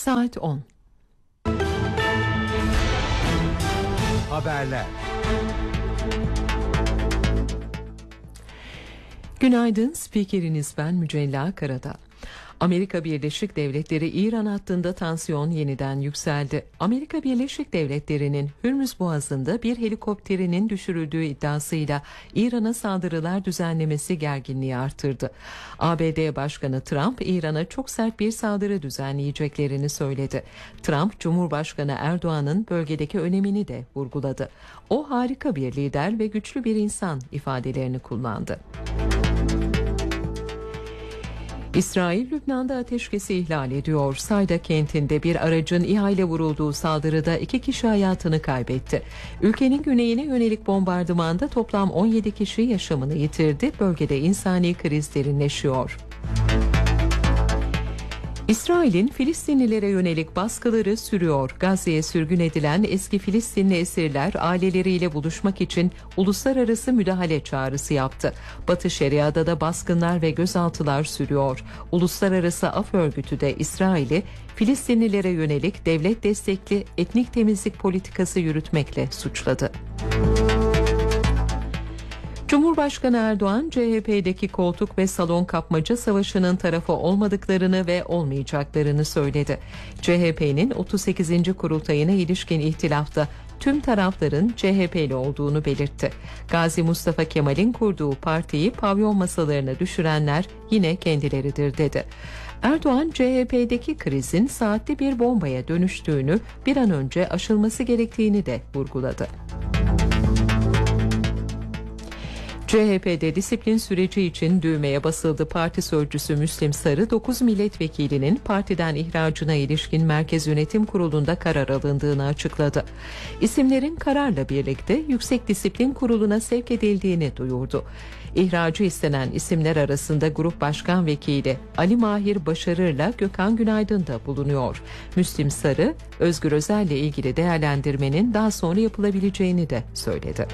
Saat 10. Haberler. Günaydın, spikeriniz ben Mücella Karadağ. Amerika Birleşik Devletleri İran hattında tansiyon yeniden yükseldi. Amerika Birleşik Devletleri'nin Hürmüz Boğazı'nda bir helikopterinin düşürüldüğü iddiasıyla İran'a saldırılar düzenlemesi gerginliği artırdı. ABD Başkanı Trump, İran'a çok sert bir saldırı düzenleyeceklerini söyledi. Trump, Cumhurbaşkanı Erdoğan'ın bölgedeki önemini de vurguladı. O harika bir lider ve güçlü bir insan ifadelerini kullandı. İsrail, Lübnan'da ateşkesi ihlal ediyor. Sayda kentinde bir aracın İHA ile vurulduğu saldırıda 2 kişi hayatını kaybetti. Ülkenin güneyine yönelik bombardımanda toplam 17 kişi yaşamını yitirdi. Bölgede insani kriz derinleşiyor. İsrail'in Filistinlilere yönelik baskıları sürüyor. Gazze'ye sürgün edilen eski Filistinli esirler aileleriyle buluşmak için uluslararası müdahale çağrısı yaptı. Batı Şeria'da da baskınlar ve gözaltılar sürüyor. Uluslararası Af Örgütü de İsrail'i Filistinlilere yönelik devlet destekli etnik temizlik politikası yürütmekle suçladı. Cumhurbaşkanı Erdoğan, CHP'deki koltuk ve salon kapmaca savaşının tarafı olmadıklarını ve olmayacaklarını söyledi. CHP'nin 38. kurultayına ilişkin ihtilafta tüm tarafların CHP'li olduğunu belirtti. Gazi Mustafa Kemal'in kurduğu partiyi pavyon masalarına düşürenler yine kendileridir dedi. Erdoğan, CHP'deki krizin saatli bir bombaya dönüştüğünü, bir an önce aşılması gerektiğini de vurguladı. CHP'de disiplin süreci için düğmeye basıldı. Parti sözcüsü Müslim Sarı, 9 milletvekilinin partiden ihracına ilişkin Merkez Yönetim Kurulu'nda karar alındığını açıkladı. İsimlerin kararla birlikte Yüksek Disiplin Kurulu'na sevk edildiğini duyurdu. İhracı istenen isimler arasında Grup Başkan Vekili Ali Mahir Başarır'la Gökhan Günaydın da bulunuyor. Müslim Sarı, Özgür Özel'le ilgili değerlendirmenin daha sonra yapılabileceğini de söyledi.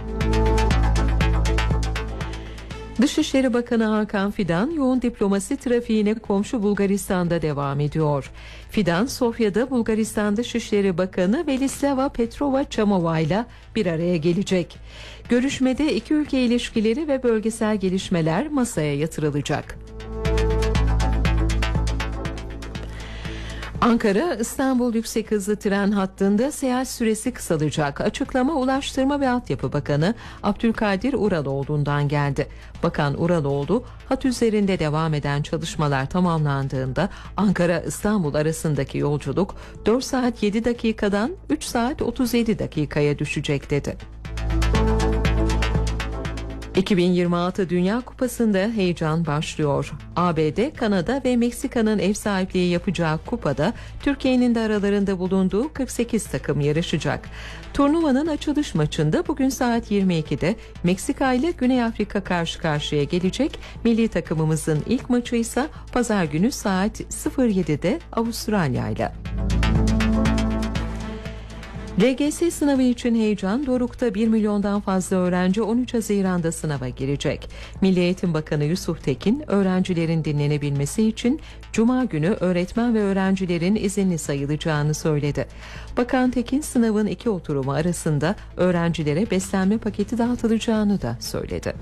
Dışişleri Bakanı Hakan Fidan, yoğun diplomasi trafiğine komşu Bulgaristan'da devam ediyor. Fidan, Sofya'da Bulgaristan Dışişleri Bakanı Velislava Petrova Çamova ile bir araya gelecek. Görüşmede iki ülke ilişkileri ve bölgesel gelişmeler masaya yatırılacak. Ankara, İstanbul yüksek hızlı tren hattında seyahat süresi kısalacak. Açıklama Ulaştırma ve Altyapı Bakanı Abdülkadir Uraloğlu'ndan geldi. Bakan Uraloğlu, hat üzerinde devam eden çalışmalar tamamlandığında Ankara-İstanbul arasındaki yolculuk 4 saat 7 dakikadan 3 saat 37 dakikaya düşecek dedi. 2026 Dünya Kupası'nda heyecan başlıyor. ABD, Kanada ve Meksika'nın ev sahipliği yapacağı kupada Türkiye'nin de aralarında bulunduğu 48 takım yarışacak. Turnuvanın açılış maçında bugün saat 22'de Meksika ile Güney Afrika karşı karşıya gelecek. Milli takımımızın ilk maçı ise pazar günü saat 07'de Avustralya ile. LGS sınavı için heyecan dorukta. 1 milyondan fazla öğrenci 13 Haziran'da sınava girecek. Milli Eğitim Bakanı Yusuf Tekin, öğrencilerin dinlenebilmesi için Cuma günü öğretmen ve öğrencilerin izinli sayılacağını söyledi. Bakan Tekin, sınavın 2 oturumu arasında öğrencilere beslenme paketi dağıtılacağını da söyledi.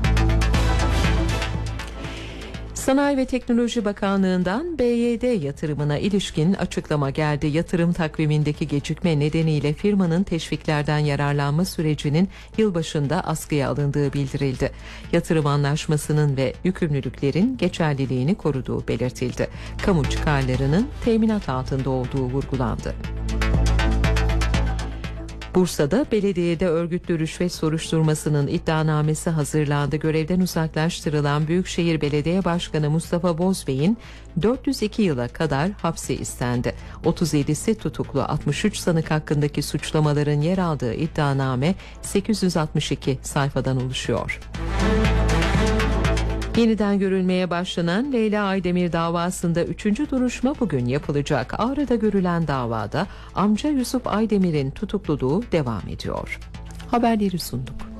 Sanayi ve Teknoloji Bakanlığı'ndan BYD yatırımına ilişkin açıklama geldi. Yatırım takvimindeki gecikme nedeniyle firmanın teşviklerden yararlanma sürecinin yılbaşında askıya alındığı bildirildi. Yatırım anlaşmasının ve yükümlülüklerin geçerliliğini koruduğu belirtildi. Kamu çıkarlarının teminat altında olduğu vurgulandı. Bursa'da belediyede örgütlü rüşvet soruşturmasının iddianamesi hazırlandı. Görevden uzaklaştırılan Büyükşehir Belediye Başkanı Mustafa Bozbey'in 402 yıla kadar hapsi istendi. 37'si tutuklu. 63 sanık hakkındaki suçlamaların yer aldığı iddianame 862 sayfadan oluşuyor. Yeniden görülmeye başlanan Leyla Aydemir davasında 3. duruşma bugün yapılacak. Ağrı'da görülen davada amca Yusuf Aydemir'in tutukluluğu devam ediyor. Haberleri sunduk.